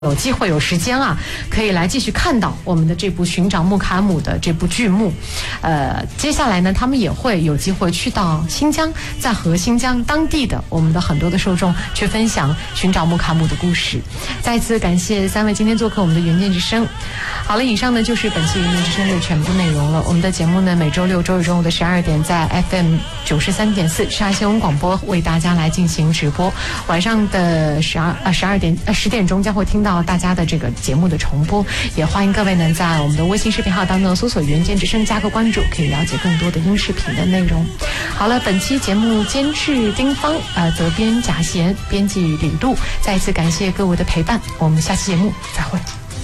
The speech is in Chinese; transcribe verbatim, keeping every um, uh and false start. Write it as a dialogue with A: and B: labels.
A: 有机会有时间啊，可以来继续看到我们的这部《寻找穆卡姆》的这部剧目。呃，接下来呢，他们也会有机会去到新疆，再和新疆当地的我们的很多的受众去分享寻找穆卡姆的故事。再次感谢三位今天做客我们的原件之声。好了，以上呢就是本期原件之声的全部内容了。我们的节目呢，每周六、周日中午的十二点在 F M 九十三点四上海新闻广播为大家来进行直播，晚上的十二呃十二点呃十点钟将会听到大家的这个节目的重播，也欢迎各位能在我们的微信视频号当中搜索原件之声加个关注，可以了解更多的音视频的内容。好了，本期节目监制丁芳，呃，责编贾贤，编辑李璐，再一次感谢各位的陪伴，我们下期节目再会。